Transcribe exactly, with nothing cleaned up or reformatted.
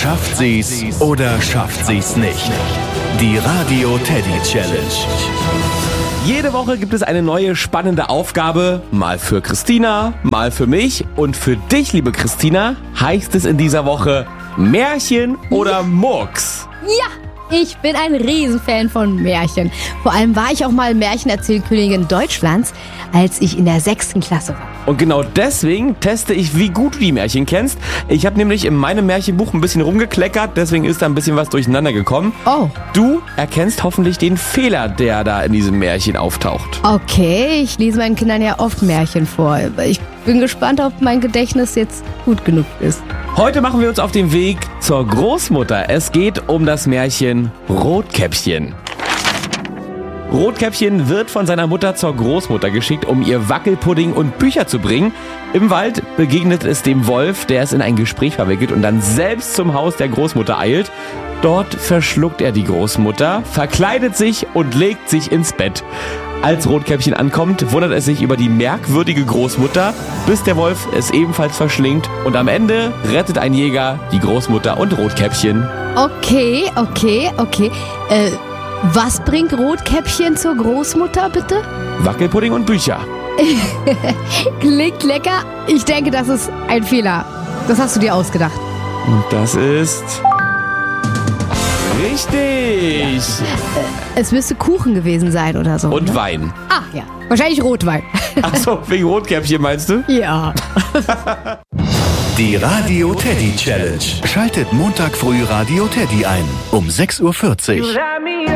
Schafft sie's oder schafft sie's nicht? Die Radio Teddy Challenge. Jede Woche gibt es eine neue spannende Aufgabe, mal für Christina, mal für mich und für dich, liebe Christina, heißt es in dieser Woche Märchen oder Murks. Ja, ich bin ein Riesenfan von Märchen. Vor allem war ich auch mal Märchenerzählkönigin Deutschlands, als ich in der sechsten Klasse war. Und genau deswegen teste ich, wie gut du die Märchen kennst. Ich habe nämlich in meinem Märchenbuch ein bisschen rumgekleckert, deswegen ist da ein bisschen was durcheinander gekommen. Oh. Du erkennst hoffentlich den Fehler, der da in diesem Märchen auftaucht. Okay, ich lese meinen Kindern ja oft Märchen vor. Ich bin gespannt, ob mein Gedächtnis jetzt gut genug ist. Heute machen wir uns auf den Weg zur Großmutter. Es geht um das Märchen Rotkäppchen. Rotkäppchen wird von seiner Mutter zur Großmutter geschickt, um ihr Wackelpudding und Bücher zu bringen. Im Wald begegnet es dem Wolf, der es in ein Gespräch verwickelt und dann selbst zum Haus der Großmutter eilt. Dort verschluckt er die Großmutter, verkleidet sich und legt sich ins Bett. Als Rotkäppchen ankommt, wundert es sich über die merkwürdige Großmutter, bis der Wolf es ebenfalls verschlingt. Und am Ende rettet ein Jäger die Großmutter und Rotkäppchen. Okay, okay, okay. Äh, was bringt Rotkäppchen zur Großmutter, bitte? Wackelpudding und Bücher. Klingt lecker. Ich denke, das ist ein Fehler. Das hast du dir ausgedacht. Und das ist... richtig! Es müsste Kuchen gewesen sein oder so. Und ne? Wein. Ah, ja. Wahrscheinlich Rotwein. Achso, wegen Rotkäppchen meinst du? Ja. Die Radio Teddy Challenge. Schaltet Montag früh Radio Teddy ein um sechs Uhr vierzig.